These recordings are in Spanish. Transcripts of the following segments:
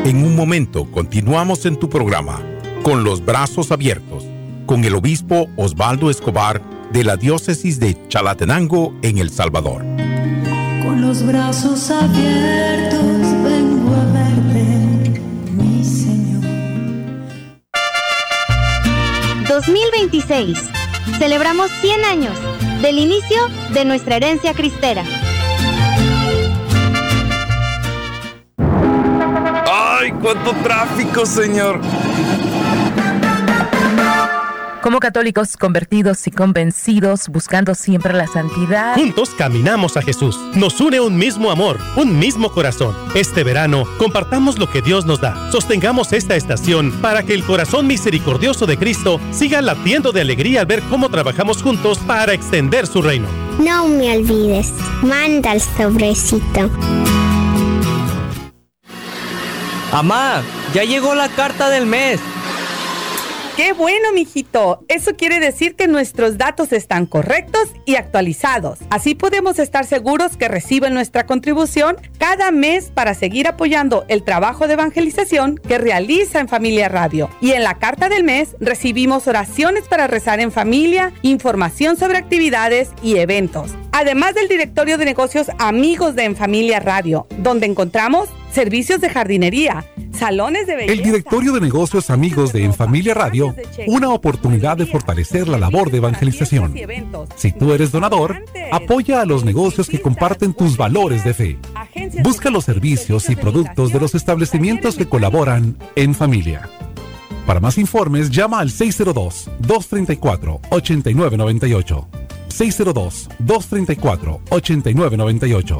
En un momento continuamos en tu programa, Con los Brazos Abiertos, con el obispo Osvaldo Escobar de la diócesis de Chalatenango en El Salvador. Con los brazos abiertos vengo a verte, mi Señor. 2026. Celebramos 100 años del inicio de nuestra herencia cristera. ¡Ay, cuánto tráfico, Señor! Como católicos convertidos y convencidos, buscando siempre la santidad. Juntos caminamos a Jesús. Nos une un mismo amor, un mismo corazón. Este verano, compartamos lo que Dios nos da. Sostengamos esta estación para que el corazón misericordioso de Cristo siga latiendo de alegría al ver cómo trabajamos juntos para extender su reino. No me olvides, manda el sobrecito. Amá, ya llegó la carta del mes. ¡Qué bueno, mijito! Eso quiere decir que nuestros datos están correctos y actualizados. Así podemos estar seguros que reciben nuestra contribución cada mes para seguir apoyando el trabajo de evangelización que realiza en Familia Radio. Y en la carta del mes recibimos oraciones para rezar en familia, información sobre actividades y eventos. Además del directorio de negocios Amigos de En Familia Radio, donde encontramos servicios de jardinería, salones de belleza. El directorio de negocios Amigos de En Familia Radio, una oportunidad de fortalecer la labor de evangelización. Si tú eres donador, apoya a los negocios que comparten tus valores de fe. Busca los servicios y productos de los establecimientos que colaboran en familia. Para más informes, llama al 602-234-8998. 602-234-8998.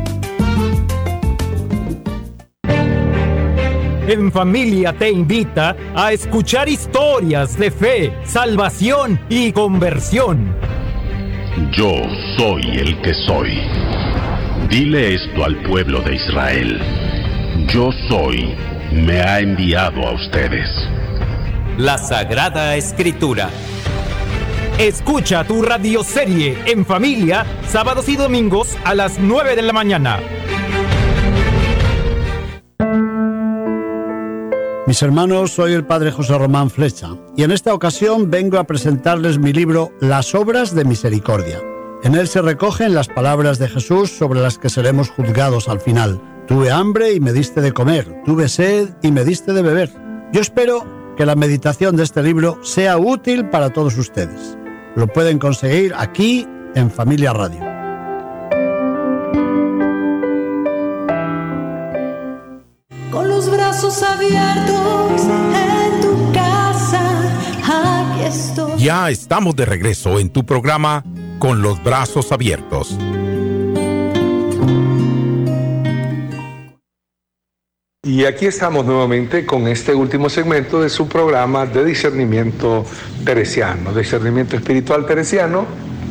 En Familia te invita a escuchar historias de fe, salvación y conversión. Yo soy el que soy. Dile esto al pueblo de Israel. Yo soy, me ha enviado a ustedes. La Sagrada Escritura. Escucha tu radioserie En Familia, sábados y domingos a las 9 de la mañana. Mis hermanos, soy el Padre José Román Flecha y en esta ocasión vengo a presentarles mi libro Las Obras de Misericordia. En él se recogen las palabras de Jesús sobre las que seremos juzgados al final. Tuve hambre y me diste de comer, tuve sed y me diste de beber. Yo espero que la meditación de este libro sea útil para todos ustedes. Lo pueden conseguir aquí en Familia Radio. Con los brazos abiertos en tu casa, aquí estoy. Ya estamos de regreso en tu programa Con los Brazos Abiertos. Y aquí estamos nuevamente con este último segmento de su programa de discernimiento teresiano, discernimiento espiritual teresiano.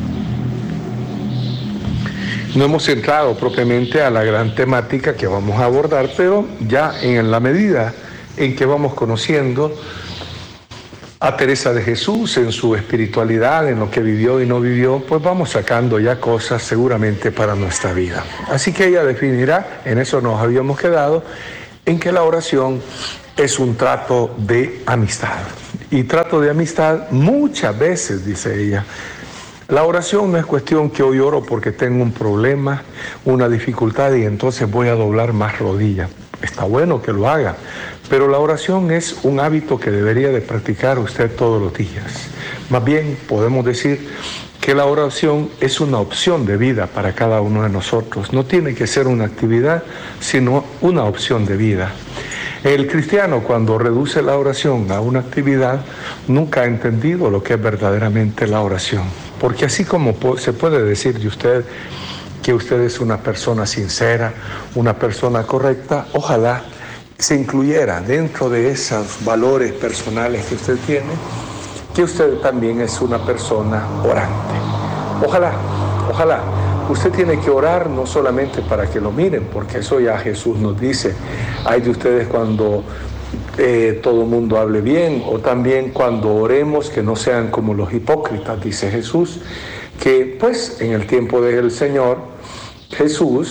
No hemos entrado propiamente a la gran temática que vamos a abordar, pero ya en la medida en que vamos conociendo a Teresa de Jesús en su espiritualidad, en lo que vivió y no vivió, pues vamos sacando ya cosas seguramente para nuestra vida. Así que ella definirá, en eso nos habíamos quedado, en que la oración es un trato de amistad. Y trato de amistad muchas veces, dice ella. La oración no es cuestión que hoy oro porque tengo un problema, una dificultad y entonces voy a doblar más rodillas. Está bueno que lo haga, pero la oración es un hábito que debería de practicar usted todos los días. Más bien podemos decir que la oración es una opción de vida para cada uno de nosotros. No tiene que ser una actividad, sino una opción de vida. El cristiano, cuando reduce la oración a una actividad, nunca ha entendido lo que es verdaderamente la oración. Porque así como se puede decir de usted que usted es una persona sincera, una persona correcta, ojalá se incluyera dentro de esos valores personales que usted tiene, que usted también es una persona orante. Ojalá. Usted tiene que orar no solamente para que lo miren, porque eso ya Jesús nos dice. Hay de ustedes cuando todo el mundo hable bien, o también cuando oremos que no sean como los hipócritas, dice Jesús, que pues en el tiempo del Señor Jesús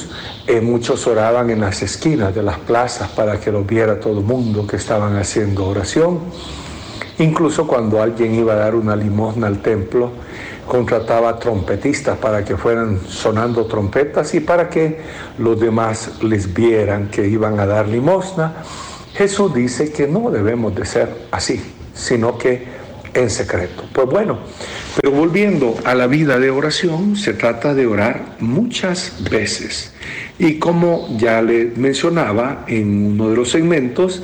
Muchos oraban en las esquinas de las plazas para que los viera todo el mundo que estaban haciendo oración. Incluso cuando alguien iba a dar una limosna al templo, contrataba trompetistas para que fueran sonando trompetas y para que los demás les vieran que iban a dar limosna. Jesús dice que no debemos de ser así, sino que en secreto. Pues bueno, pero volviendo a la vida de oración, se trata de orar muchas veces. Y como ya le mencionaba en uno de los segmentos,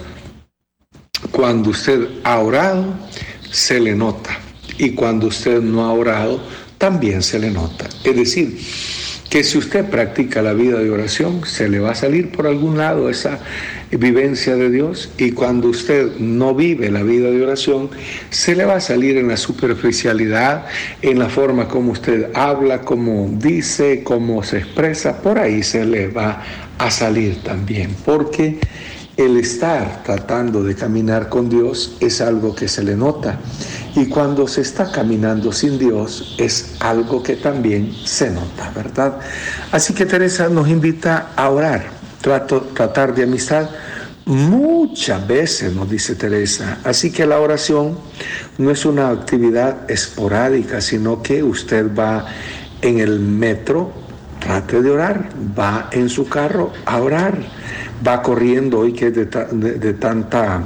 cuando usted ha orado, se le nota. Y cuando usted no ha orado, también se le nota. Es decir, que si usted practica la vida de oración, se le va a salir por algún lado esa vivencia de Dios, y cuando usted no vive la vida de oración, se le va a salir en la superficialidad, en la forma como usted habla, como dice, cómo se expresa, por ahí se le va a salir también, porque el estar tratando de caminar con Dios es algo que se le nota, y cuando se está caminando sin Dios es algo que también se nota, ¿verdad? Así que Teresa nos invita a orar, tratar de amistad muchas veces, nos dice Teresa. Así que la oración no es una actividad esporádica, sino que usted va en el metro, trate de orar, va en su carro a orar, va corriendo, hoy que es de tanta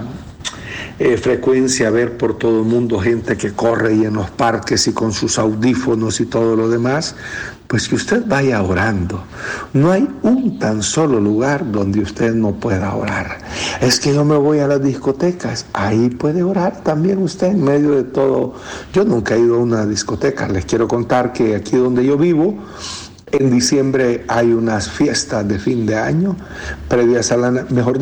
frecuencia ver por todo el mundo gente que corre y en los parques y con sus audífonos y todo lo demás, pues que usted vaya orando. No hay un tan solo lugar donde usted no pueda orar. Es que yo me voy a las discotecas, ahí puede orar también usted en medio de todo. Yo nunca he ido a una discoteca, les quiero contar que aquí donde yo vivo, en diciembre hay unas fiestas de fin de año, previas a la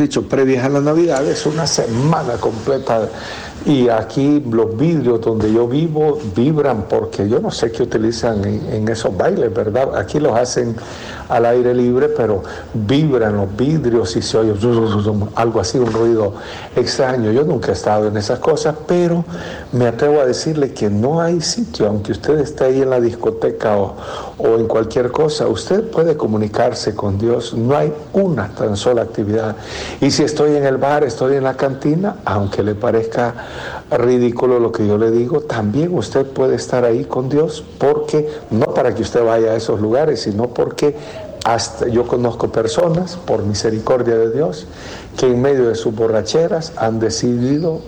Navidad, es una semana completa, y aquí los vidrios donde yo vivo vibran, porque yo no sé qué utilizan en esos bailes, ¿verdad? Aquí los hacen al aire libre, pero vibran los vidrios y se oye algo así, un ruido extraño. Yo nunca he estado en esas cosas, pero me atrevo a decirle que no hay sitio, aunque usted esté ahí en la discoteca o en cualquier cosa, usted puede comunicarse con Dios. No hay una tan sola actividad. Y si estoy en el bar, estoy en la cantina, aunque le parezca ridículo lo que yo le digo, también usted puede estar ahí con Dios, porque no para que usted vaya a esos lugares, sino porque hasta yo conozco personas, por misericordia de Dios, que en medio de sus borracheras han decidido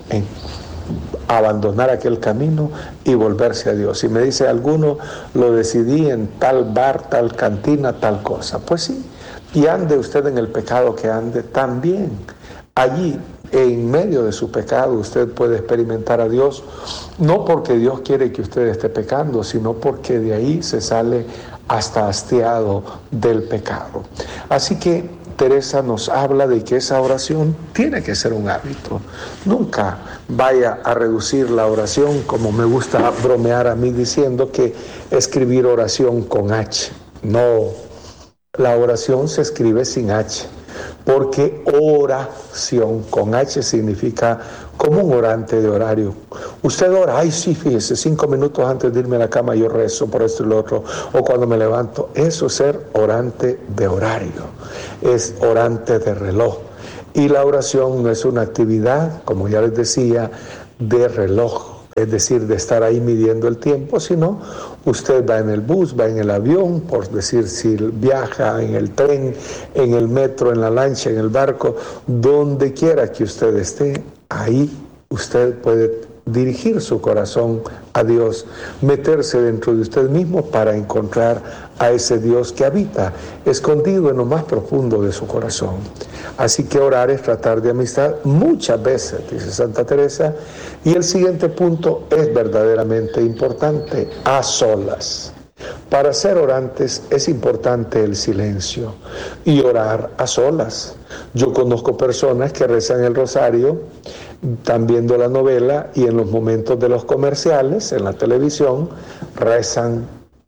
abandonar aquel camino y volverse a Dios. Y me dice alguno, lo decidí en tal bar, tal cantina, tal cosa. Pues sí, y ande usted en el pecado que ande, también allí en medio de su pecado usted puede experimentar a Dios, no porque Dios quiere que usted esté pecando, sino porque de ahí se sale hasta hastiado del pecado. Así que Teresa nos habla de que esa oración tiene que ser un hábito. Nunca vaya a reducir la oración, como me gusta bromear a mí diciendo que escribir oración con H. No, la oración se escribe sin H, porque oración con H significa como un orante de horario. Usted ora, ay sí, fíjese, 5 minutos antes de irme a la cama yo rezo por esto y lo otro, o cuando me levanto. Eso es ser orante de horario, es orante de reloj. Y la oración no es una actividad, como ya les decía, de reloj, es decir, de estar ahí midiendo el tiempo, sino usted va en el bus, va en el avión, por decir, si viaja en el tren, en el metro, en la lancha, en el barco, donde quiera que usted esté, ahí usted puede dirigir su corazón a Dios, meterse dentro de usted mismo para encontrar a ese Dios que habita escondido en lo más profundo de su corazón. Así que orar es tratar de amistad muchas veces, dice Santa Teresa. Y el siguiente punto es verdaderamente importante: a solas. Para ser orantes es importante el silencio y orar a solas. Yo conozco personas que rezan el rosario, están viendo la novela, y en los momentos de los comerciales, en la televisión, rezan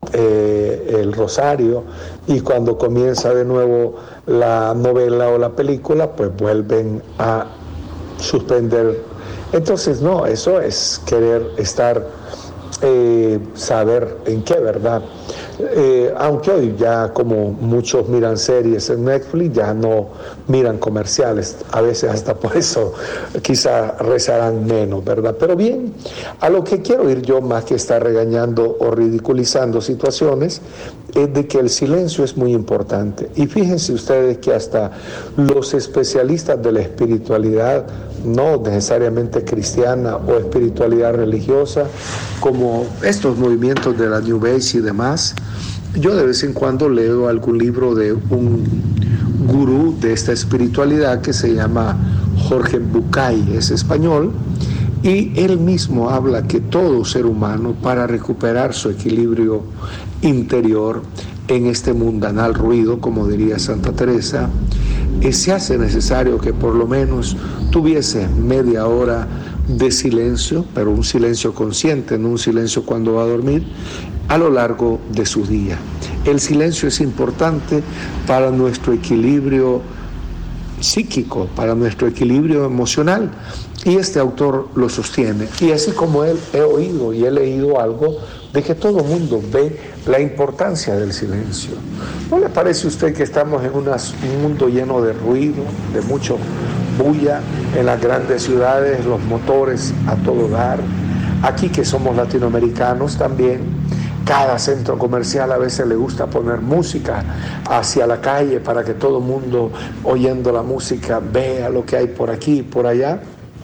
el rosario, y cuando comienza de nuevo la novela o la película, pues vuelven a suspender. Entonces, no, eso es querer estar, saber en qué, ¿verdad? Aunque hoy ya como muchos miran series en Netflix, ya no miran comerciales, a veces hasta por eso quizá rezarán menos, ¿verdad? Pero bien, a lo que quiero ir yo, más que estar regañando o ridiculizando situaciones, es de que el silencio es muy importante. Y fíjense ustedes que hasta los especialistas de la espiritualidad, no necesariamente cristiana o espiritualidad religiosa, como estos movimientos de la New Age y demás, yo de vez en cuando leo algún libro de un gurú de esta espiritualidad que se llama Jorge Bucay, es español, y él mismo habla que todo ser humano, para recuperar su equilibrio interior en este mundanal ruido, como diría Santa Teresa, se hace necesario que por lo menos tuviese media hora de silencio, pero un silencio consciente, no un silencio cuando va a dormir, a lo largo de su día. El silencio es importante para nuestro equilibrio psíquico, para nuestro equilibrio emocional, y este autor lo sostiene. Y así como él, he oído y he leído algo de que todo el mundo ve la importancia del silencio. ¿No le parece a usted que estamos en un mundo lleno de ruido, de mucho bulla, en las grandes ciudades, los motores a todo dar? Aquí que somos latinoamericanos también, cada centro comercial a veces le gusta poner música hacia la calle para que todo el mundo, oyendo la música, vea lo que hay por aquí y por allá.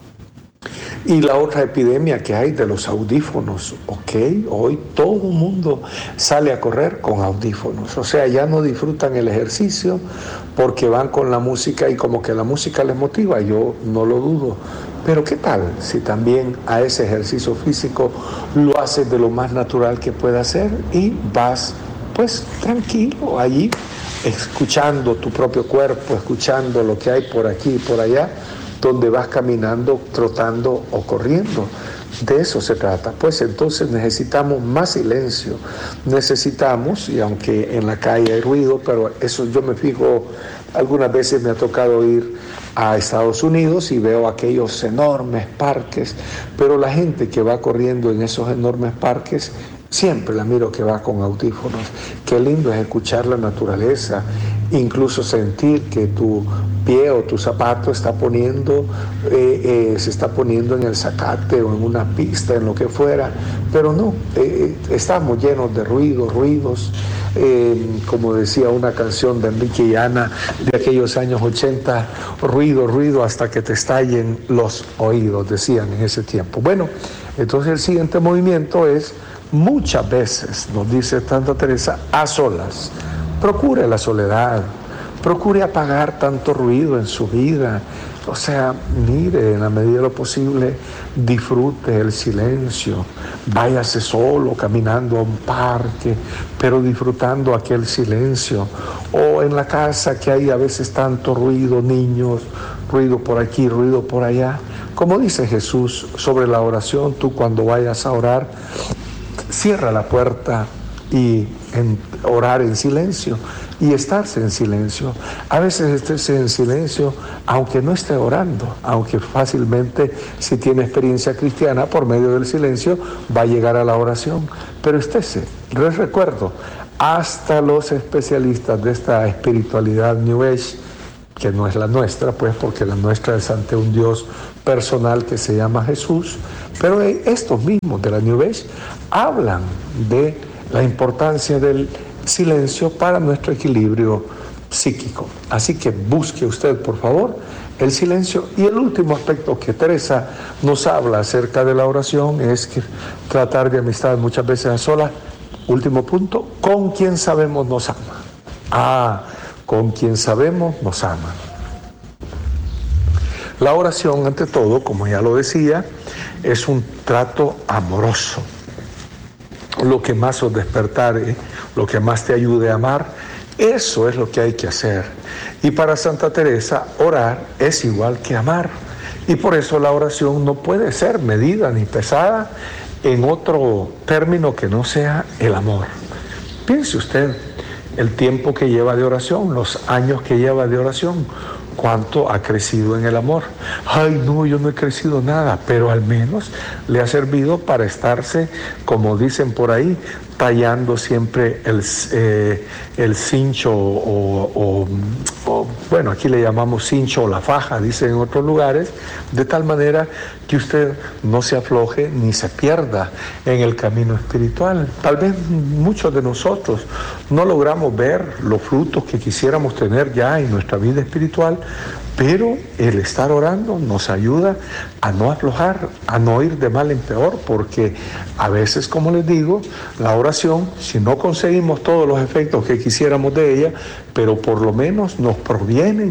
Y la otra epidemia que hay de los audífonos, hoy todo el mundo sale a correr con audífonos, o sea, ya no disfrutan el ejercicio porque van con la música y como que la música les motiva, yo no lo dudo. Pero ¿qué tal si también a ese ejercicio físico lo haces de lo más natural que pueda hacer y vas pues tranquilo allí, escuchando tu propio cuerpo, escuchando lo que hay por aquí y por allá, donde vas caminando, trotando o corriendo? De eso se trata. Pues entonces necesitamos más silencio, necesitamos, y aunque en la calle hay ruido, pero eso yo me fijo, algunas veces me ha tocado ir a Estados Unidos y veo aquellos enormes parques, pero la gente que va corriendo en esos enormes parques, siempre la miro que va con audífonos. Qué lindo es escuchar la naturaleza, incluso sentir que tu pie o tu zapato está se está poniendo en el zacate o en una pista, en lo que fuera, pero no, estamos llenos de ruidos, como decía una canción de Enrique y Ana de aquellos años 80, ruido hasta que te estallen los oídos, decían en ese tiempo. Bueno, entonces el siguiente movimiento es: muchas veces, nos dice Santa Teresa, a solas. Procure la soledad, procure apagar tanto ruido en su vida. O sea, mire, en la medida de lo posible, disfrute el silencio. Váyase solo, caminando a un parque, pero disfrutando aquel silencio. O en la casa, que hay a veces tanto ruido, niños, ruido por aquí, ruido por allá. Como dice Jesús sobre la oración, tú cuando vayas a orar, cierra la puerta y orar en silencio y estarse en silencio. A veces estése en silencio aunque no esté orando, aunque fácilmente, si tiene experiencia cristiana, por medio del silencio va a llegar a la oración, pero estése. Les recuerdo, hasta los especialistas de esta espiritualidad New Age, que no es la nuestra, pues, porque la nuestra es ante un Dios personal que se llama Jesús, pero estos mismos de la New Age hablan de la importancia del silencio para nuestro equilibrio psíquico. Así que busque usted, por favor, el silencio. Y el último aspecto que Teresa nos habla acerca de la oración es que tratar de amistad muchas veces a solas. Último punto, con quien sabemos nos ama. Con quien sabemos nos ama. La oración, ante todo, como ya lo decía, es un trato amoroso. Lo que más os despertare, lo que más te ayude a amar, eso es lo que hay que hacer. Y para Santa Teresa, orar es igual que amar. Y por eso la oración no puede ser medida ni pesada en otro término que no sea el amor. Piense usted el tiempo que lleva de oración, los años que lleva de oración, cuánto ha crecido en el amor. Ay, no, yo no he crecido nada, pero al menos le ha servido para estarse, como dicen por ahí, tallando siempre el cincho o bueno, aquí le llamamos cincho o la faja, dicen en otros lugares, de tal manera que usted no se afloje ni se pierda en el camino espiritual. Tal vez muchos de nosotros no logramos ver los frutos que quisiéramos tener ya en nuestra vida espiritual, pero el estar orando nos ayuda a no aflojar, a no ir de mal en peor, porque a veces, como les digo, la oración, si no conseguimos todos los efectos que quisiéramos de ella, pero por lo menos nos previenen,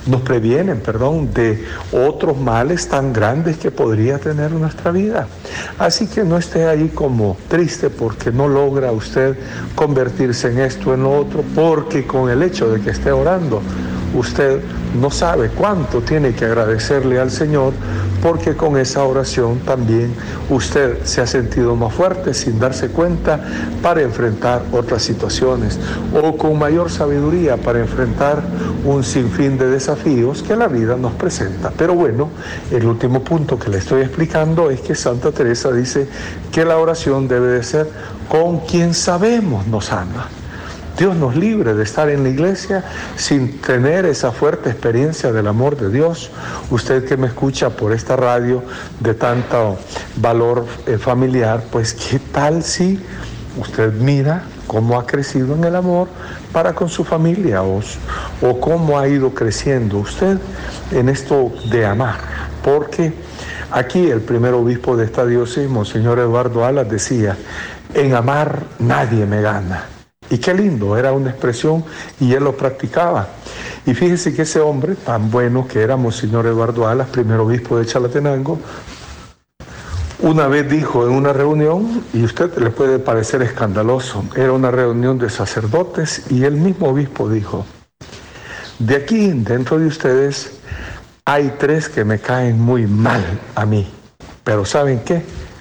de otros males tan grandes que podría tener nuestra vida. Así que no esté ahí como triste porque no logra usted convertirse en esto o en lo otro, porque con el hecho de que esté orando, usted no sabe cuánto tiene que agradecerle al Señor, porque con esa oración también usted se ha sentido más fuerte sin darse cuenta para enfrentar otras situaciones, o con mayor sabiduría para enfrentar un sinfín de desafíos que la vida nos presenta. Pero bueno, el último punto que le estoy explicando es que Santa Teresa dice que la oración debe de ser con quien sabemos nos ama. Dios nos libre de estar en la iglesia sin tener esa fuerte experiencia del amor de Dios. Usted que me escucha por esta radio de tanto valor familiar, pues ¿qué tal si usted mira cómo ha crecido en el amor para con su familia o cómo ha ido creciendo usted en esto de amar? Porque aquí el primer obispo de esta diócesis, Monseñor Eduardo Alas, decía: en amar nadie me gana. Y qué lindo, era una expresión y él lo practicaba. Y fíjese que ese hombre tan bueno que era Monseñor Eduardo Alas, primer obispo de Chalatenango, una vez dijo en una reunión, y a usted le puede parecer escandaloso, era una reunión de sacerdotes, y el mismo obispo dijo: de aquí dentro de ustedes hay 3 que me caen muy mal a mí, pero ¿saben qué?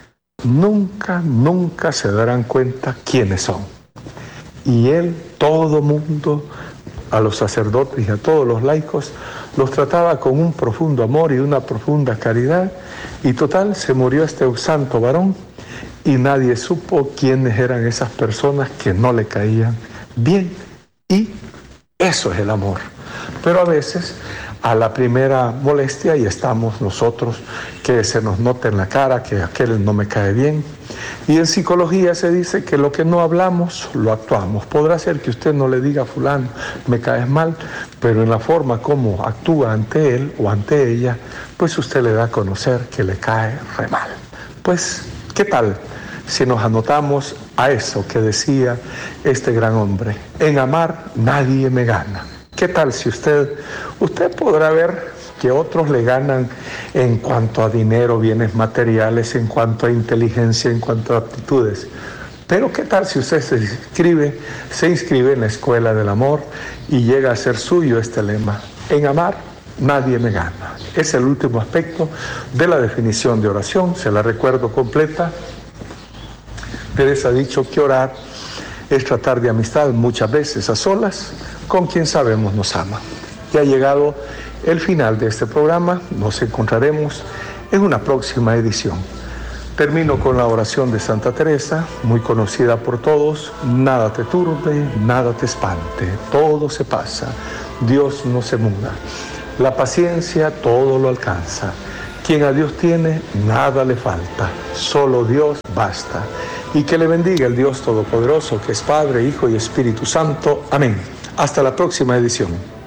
Nunca se darán cuenta quiénes son. Y él, todo mundo, a los sacerdotes y a todos los laicos, los trataba con un profundo amor y una profunda caridad, y total, se murió este santo varón y nadie supo quiénes eran esas personas que no le caían bien. Y eso es el amor. Pero a veces, a la primera molestia, y estamos nosotros, que se nos nota en la cara que aquel no me cae bien. Y en psicología se dice que lo que no hablamos, lo actuamos. Podrá ser que usted no le diga a fulano, me caes mal, pero en la forma como actúa ante él o ante ella, pues usted le da a conocer que le cae re mal. Pues, ¿qué tal si nos anotamos a eso que decía este gran hombre? En amar nadie me gana. ¿Qué tal si usted podrá ver que otros le ganan en cuanto a dinero, bienes materiales, en cuanto a inteligencia, en cuanto a aptitudes? Pero ¿qué tal si usted se inscribe en la escuela del amor y llega a ser suyo este lema? En amar nadie me gana. Es el último aspecto de la definición de oración, se la recuerdo completa. Teresa ha dicho que orar es tratar de amistad muchas veces a solas con quien sabemos nos ama. Ya ha llegado el final de este programa, nos encontraremos en una próxima edición. Termino con la oración de Santa Teresa, muy conocida por todos: nada te turbe, nada te espante, todo se pasa, Dios no se muda, la paciencia todo lo alcanza, quien a Dios tiene, nada le falta, solo Dios basta. Y que le bendiga el Dios Todopoderoso, que es Padre, Hijo y Espíritu Santo. Amén. Hasta la próxima edición.